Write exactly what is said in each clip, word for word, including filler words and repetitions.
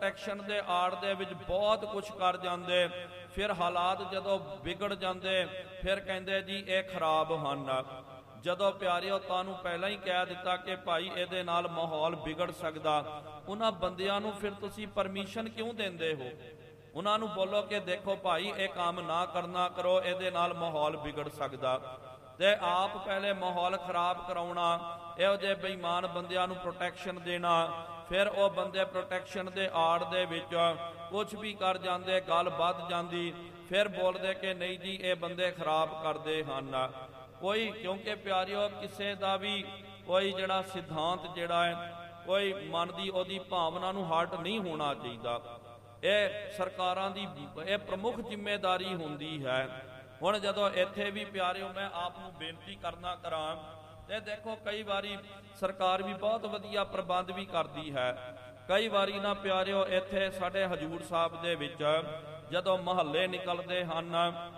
Protection दे आड़ दे विच बहुत कुछ कर जांदे, फिर हालात जदों बिगड़ जांदे फिर कहिंदे जी ये खराब हन। जदों प्यारिओ तुहानूं पहलां ही कह दिता कि भाई इहदे नाल माहौल बिगड़ सकदा, उन्हां बंदिआं नूं फिर तुसीं परमिशन क्यों देंदे हो? उन्हां नूं बोलो कि देखो भाई ये काम ना करना करो, इहदे नाल माहौल बिगड़ सकदा। ते आप पहले माहौल खराब कराउणा, इहो जे बेईमान बंदिआं नूं प्रोटैक्शन देना, फिर वो बंदे प्रोटैक्शन दे आड़ दे विच कुछ भी कर जांदे, गल वध जांदी, फिर बोलदे कि नहीं जी ये बंदे खराब करदे हन। कोई क्योंकि प्यारिओ किसी का भी कोई जिहड़ा सिद्धांत जिहड़ा है कोई मन की उहदी भावना नूं हर्ट नहीं होना चाहिए। ये सरकारां दी ये प्रमुख जिम्मेदारी हुंदी है। हुण जदों इत्थे भी प्यारिओ मैं आप नूं बेनती करना करां ते देखो कई बारी सरकार भी बहुत वधिया प्रबंध भी करती है। कई बारी ना प्यारिओ इत्थे साडे हजूर साहब दे विच जदों महल्ले निकलदे हन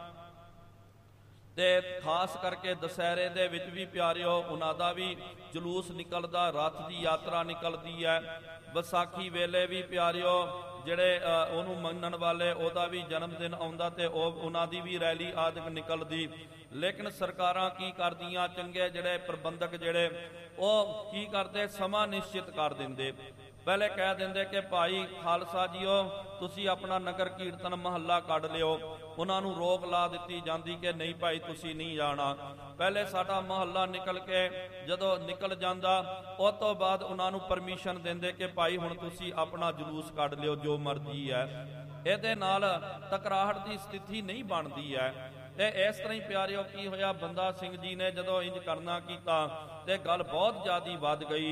ते खास करके दशहरे दे विच भी प्यारिओ उन्हां दा भी जलूस निकलदा, रथ की यात्रा निकलती है। विसाखी वेले भी प्यारिओ जिहड़े उहनूं मनण वाले उहदा भी जन्म दिन आउंदा ते उन्हां दी भी रैली आदि निकलदी। लेकिन सरकारां की करदियां, चंगे जिहड़े प्रबंधक जिहड़े ओह की करदे, समा निश्चित कर दिंदे। पहले कह देंगे कि भाई खालसा जीओ तुसी अपना नगर कीर्तन महल्ला कढ लिओ, उन्होंने रोक ला दी जाती कि नहीं भाई तुसी नहीं जाना। पहले साडा महल्ला निकल के जदों निकल जाता उस तो बाद उन्होंने परमिशन देंगे कि भाई हुण तुसी अपना जलूस कढ लिओ जो मर्जी है। इहदे नाल टकराहट की स्थिति नहीं बनती है। ते इस तरह ही प्यारिओ की होया, बंदा सिंह जी ने जदों इंज करना कीता ते गल बहुत ज्यादा वध गई।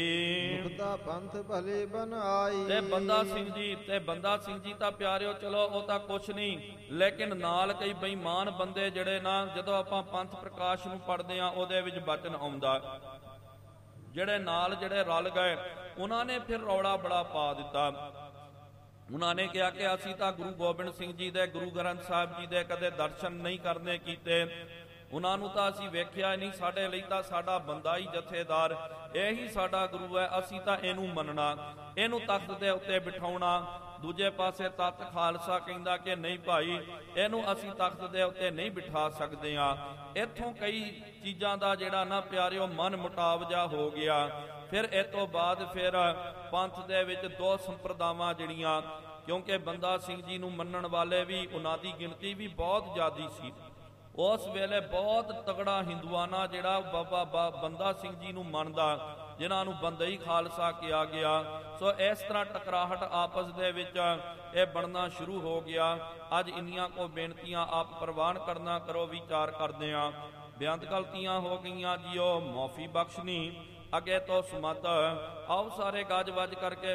पंथ भले बन आई ते बंदा सिंह जी ते बंदा सिंह जी तां प्यारिओ चलो वो तां कुछ नहीं, लेकिन नाल कई बेईमान बंदे जिहड़े ना जदों आपां पंथ प्रकाश नूं पढ़दे आं उहदे विच वचन आउंदा, जिहड़े नाल जिहड़े रल गए उन्होंने फिर रौला बड़ा पा दिता। उन्होंने कहा कि असीं तां गुरु गोबिंद सिंह जी दे, गुरु ग्रंथ साहिब जी दे कदे दर्शन नहीं करने कीते, उन्होंने तां असीं वेख्या नहीं, साडे लई तां साडा बंदा ही जथेदार यही साडा गुरु है, असीं तां इहनूं मनना, इहनूं तख्त दे उत्ते बिठाउणा। दूजे पासे तख्त खालसा कहंदा कि नहीं भाई इहनूं असीं तख्त दे उत्ते नहीं बिठा सकदे आ। इत्थों कई चीज़ां दा जिहड़ा ना प्यारिओ मन मुटाव जा हो गया। फिर इस तो बाद फिर पंथ दे विच दो संप्रदावां जिहड़ियां, क्योंकि बंदा सिंह जी नूं मन्नण वाले भी उन्हां दी गिणती भी बहुत ज़्यादा सी। उस वेले बहुत तगड़ा हिंदुआना जिहड़ा बाबा बा बंदा सिंह जी नूं मनदा, जिन्हां नूं बंदई खालसा किया गया। सो इस तरह टकराहट आपस दे विच ये बनना शुरू हो गया। अज इन्नियां को बेनतियां आप प्रवान करना करो, विचार करदे आं। बेअंत गलतियां हो गईयां जीओ, माफ़ी बख्शनी अगे तो सुमत। आओ सारे गज वज करके